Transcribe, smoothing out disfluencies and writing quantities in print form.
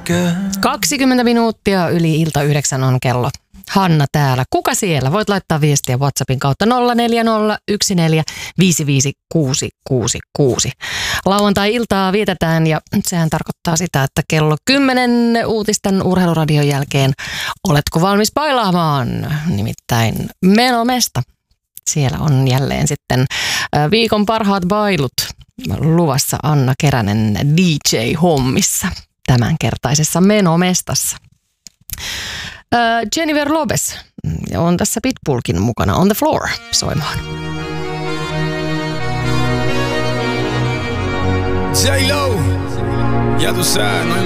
20 minuuttia yli ilta 9 on kello. Hanna täällä. Kuka siellä? Voit laittaa viestiä WhatsAppin kautta 0401455666. Lauantai-iltaa vietetään ja sehän tarkoittaa sitä, että kello 10 uutisten urheiluradion jälkeen oletko valmis bailaamaan? Nimittäin Menomesta. Siellä on jälleen sitten viikon parhaat bailut luvassa Anna Keränen DJ-hommissa tämänkertaisessa Menomestassa. Jennifer Lopez on tässä Pitbullkin mukana On the Floor soimaan. J-Lo, ya tú sabes, no hay